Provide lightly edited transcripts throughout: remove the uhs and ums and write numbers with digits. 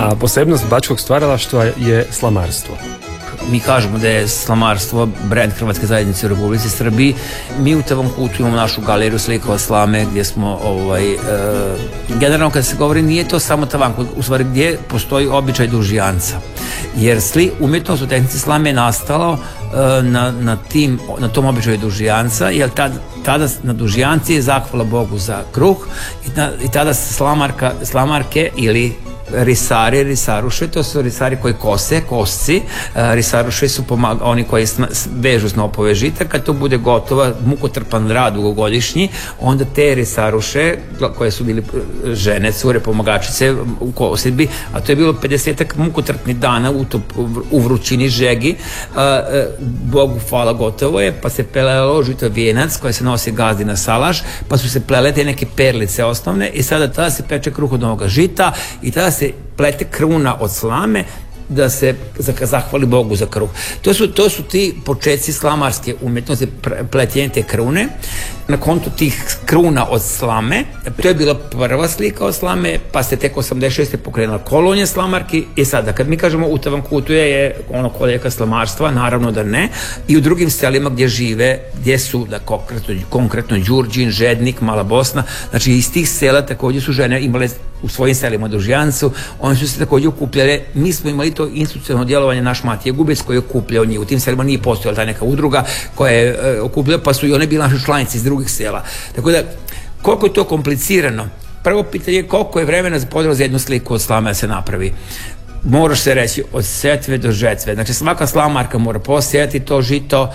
A posebnost bačkog stvaralaštva je slamarstvo. Mi kažemo da je slamarstvo brend Hrvatske zajednice u Republici Srbiji. Mi u Tavankutu imamo našu galeriju slikova slame gdje smo generalno kada se govori nije to samo Tavankut, u stvari gdje postoji običaj dužijanca. Jer umjetnost u tehnici slame je nastalo na tom običaju dužijanca, jer tada na dužijanci je zahvala Bogu za kruh i tada se slamarke ili risari, risaruše, to su risari koji kosci, risaruše su oni koji vežu snopove žita. Kad to bude gotovo, mukotrpan rad dugogodišnji, onda te risaruše, koje su bili žene, cure, pomagačice u kosidbi, a to je bilo 50-ak mukotrpnih dana u vrućini, žegi, Bogu hvala, gotovo je, pa se pelelo žito vijenac koji se nosi gazdi na salaš, pa su se plele te neke perlice osnovne i sada tada se peče kruh od ovoga žita i tada se plete kruna od slame da se zahvali Bogu za kruh. To su ti početci slamarske umjetnosti, pletenje te krune. Na kontu tih kruna od slame, to je bila prva slika od slame, pa se tek 86. pokrenula kolonija slamarki i sada kad mi kažemo u Tavankutu je ono kolijeka slamarstva, naravno da ne, i u drugim selima gdje žive, gdje su konkretno Đurđin, Žednik, Mala Bosna, znači iz tih sela također su žene imale u svojim selima dužijancu, oni su se također okupljale. Mi smo imali to institucionalno djelovanje, naš Matija Gubec koji je okupljao njih. U tim selima nije postojala ta neka udruga koja je okupljala, pa su i one bile naše članice iz drugih sela. Tako da, koliko je to komplicirano? Prvo pitanje je koliko je vremena za jednu sliku od slame da se napravi. Moraš se reći od setve do žetve. Znači svaka slamarka mora posijati to žito,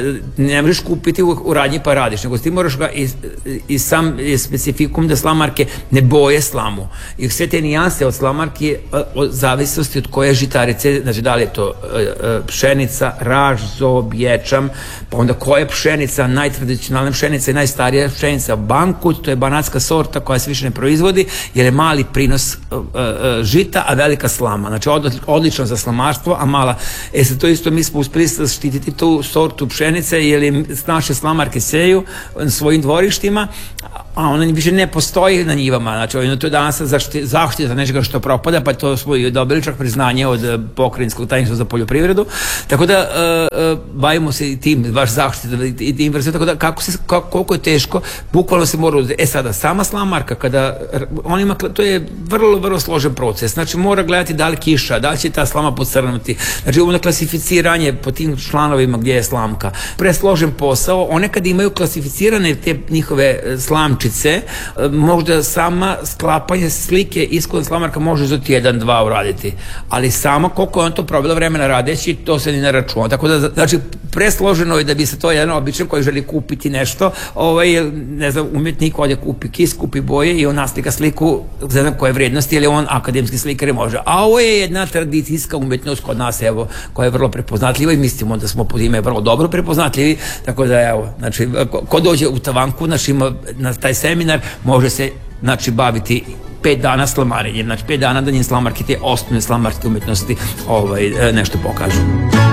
ne možeš kupiti u radnji pa radiš, nego ti moraš ga i sam specifikum da slamarke ne boje slamu. I sve te nijanse od slamarke od zavisnosti od koje žitarice, znači da li je to pšenica, raž, zob, ječam, pa onda koja je pšenica, najtradicionalna pšenica i najstarija pšenica Bankut, to je banatska sorta koja se više ne proizvodi jer je mali prinos žita, a velika slama. Znači odlično za slamarstvo, a mala. Sad to isto mi smo uspjeli zaštititi tu sortu pšenice jer naše slamarke seju na svojim dvorištima, a ona više ne postoji na njivama. Znači to je danas zaštita nečega što propada, pa to smo i dobili čak priznanje od pokrajinskog tajništva za poljoprivredu. Tako da bavimo se i tim, baš zaštita i tim vrste, tako da koliko je teško, bukvalno se mora, sada sama slamarka, kada on ima, to je vrlo, vrlo složen proces. Znači mora gledati da li kiša, da li će ta slama pocrnuti. Znači ovo na klasificiranje po tim članovima gdje je slamka. Presložen posao, one kad imaju klasificirane te njihove slamčice, možda sama sklapanje slike iskodna slamarka može za tjedan, dva uraditi. Ali sama koliko je on to probila vremena radeći, to se ni ne računa. Tako da, znači, presloženo je da bi se to jedan običan koji želi kupiti nešto, ne znam, umjetnik ovdje kupi kis, kupi boje i on naslika sliku, ne znam koje vrednosti, ili on akademski slikar može. A ovo je jedna tradicijska umjetnost kod nas, evo, koja je vrlo prepoznatljiva i mislimo da smo pod ime vrlo dobro prepoznatljivi, tako da evo, znači, ko dođe u Tavanku, znači ima na taj seminar, može se, znači, baviti 5 dana slamarenjem, znači 5 dana da njim slamarke, te osnovne slamarske umjetnosti nešto pokažu.